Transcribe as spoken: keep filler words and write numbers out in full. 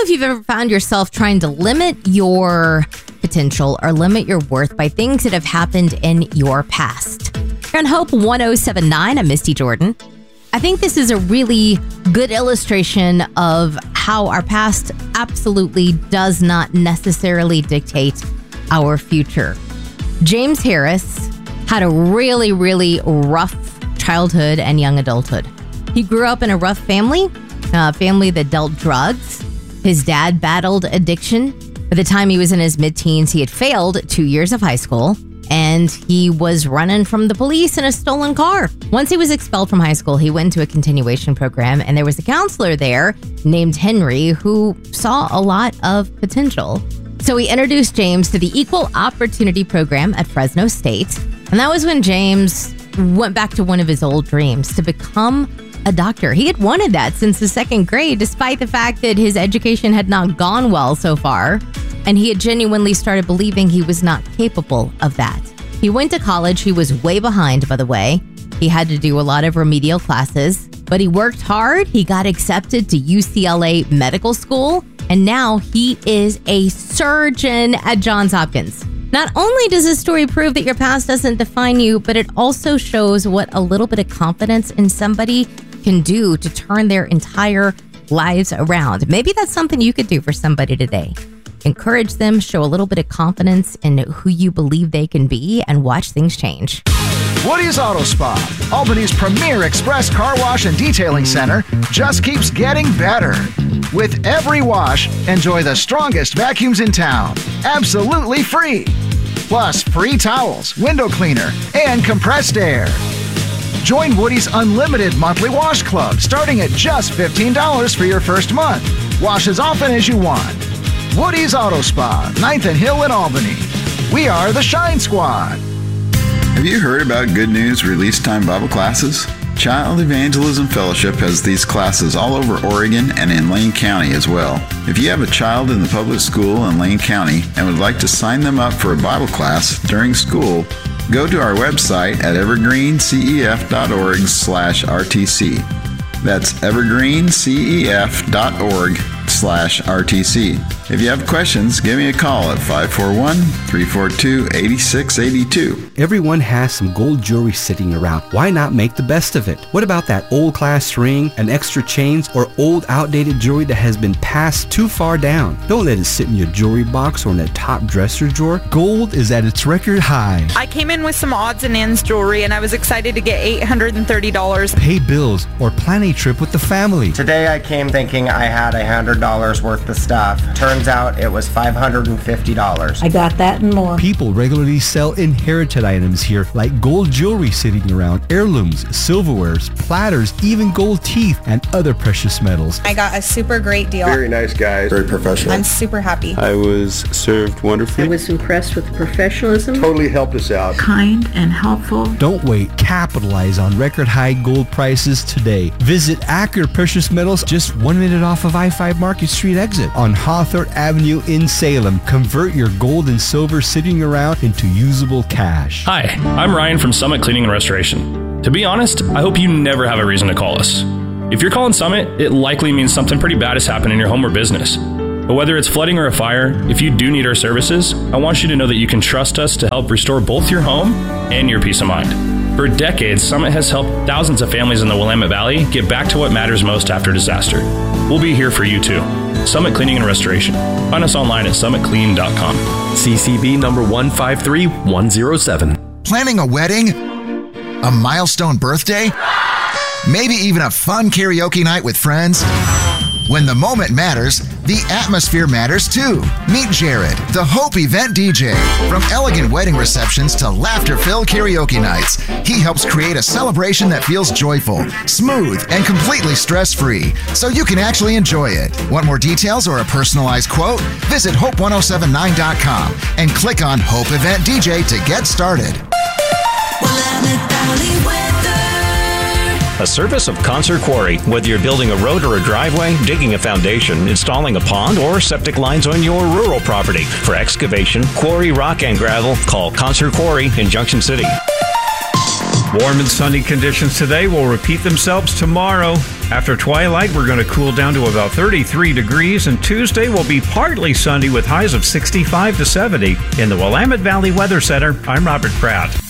if you've ever found yourself trying to limit your potential or limit your worth by things that have happened in your past. You're on Hope one oh seven point nine. I'm Misty Jordan. I think this is a really good illustration of how our past absolutely does not necessarily dictate our future. James Harris had a really, really rough childhood and young adulthood. He grew up in a rough family, a family that dealt drugs. His dad battled addiction. By the time he was in his mid-teens, he had failed two years of high school, and he was running from the police in a stolen car. Once he was expelled from high school, he went to a continuation program, and there was a counselor there named Henry who saw a lot of potential. So he introduced James to the Equal Opportunity Program at Fresno State, and that was when James went back to one of his old dreams, to become a doctor. He had wanted that since the second grade, despite the fact that his education had not gone well so far, and he had genuinely started believing he was not capable of that. He went to college. He was way behind, by the way. He had to do a lot of remedial classes, but he worked hard. He got accepted to U C L A Medical School, and now he is a surgeon at Johns Hopkins. Not only does this story prove that your past doesn't define you, but it also shows what a little bit of confidence in somebody can do to turn their entire lives around. Maybe that's something you could do for somebody today. Encourage them, show a little bit of confidence in who you believe they can be, and watch things change. Woody's Auto Spa, Albany's premier express car wash and detailing center, just keeps getting better. With every wash, enjoy the strongest vacuums in town, absolutely free. Plus free towels, window cleaner, and compressed air. Join Woody's unlimited monthly wash club, starting at just fifteen dollars for your first month. Wash as often as you want. Woody's Auto Spa, ninth and Hill in Albany. We are the Shine Squad. Have you heard about Good News Release Time Bible classes? Child Evangelism Fellowship has these classes all over Oregon and in Lane County as well. If you have a child in the public school in Lane County and would like to sign them up for a Bible class during school, go to our website at evergreencef.org slash RTC. That's evergreencef.org slash RTC. If you have questions, give me a call at five four one, three four two, eight six eight two. Everyone has some gold jewelry sitting around. Why not make the best of it? What about that old class ring, an extra chains, or old outdated jewelry that has been passed too far down? Don't let it sit in your jewelry box or in a top dresser drawer. Gold is at its record high. I came in with some odds and ends jewelry, and I was excited to get eight hundred thirty dollars. Pay bills or plan a trip with the family. Today I came thinking I had one hundred dollars worth of stuff. Turns out it was five hundred fifty dollars. I got that and more. People regularly sell inherited items here, like gold jewelry sitting around, heirlooms, silverwares, platters, even gold teeth, and other precious metals. I got a super great deal. Very nice guys. Very professional. I'm super happy. I was served wonderfully. I was impressed with the professionalism. Totally helped us out. Kind and helpful. Don't wait. Capitalize on record high gold prices today. Visit Accurate Precious Metals, just one minute off of I five Market Street exit on Hawthorne Avenue in Salem. Convert your gold and silver sitting around into usable cash. Hi, I'm Ryan from Summit Cleaning and Restoration. To be honest, I hope you never have a reason to call us. If you're calling Summit, it likely means something pretty bad has happened in your home or business. But whether it's flooding or a fire, if you do need our services, I want you to know that you can trust us to help restore both your home and your peace of mind. For decades, Summit has helped thousands of families in the Willamette Valley get back to what matters most after disaster. We'll be here for you too. Summit Cleaning and Restoration. Find us online at summit clean dot com. C C B number one five three one zero seven. Planning a wedding? A milestone birthday? Maybe even a fun karaoke night with friends? When the moment matters, the atmosphere matters too. Meet Jared, the Hope event D J. From elegant wedding receptions to laughter-filled karaoke nights, he helps create a celebration that feels joyful, smooth, and completely stress-free, so you can actually enjoy it. Want more details or a personalized quote? Visit hope ten seventy-nine dot com and click on Hope Event D J to get started. A service of Concert Quarry. Whether you're building a road or a driveway, digging a foundation, installing a pond, or septic lines on your rural property. For excavation, quarry, rock, and gravel, call Concert Quarry in Junction City. Warm and sunny conditions today will repeat themselves tomorrow. After twilight, we're going to cool down to about thirty-three degrees, and Tuesday will be partly sunny with highs of sixty-five to seventy. In the Willamette Valley Weather Center, I'm Robert Pratt.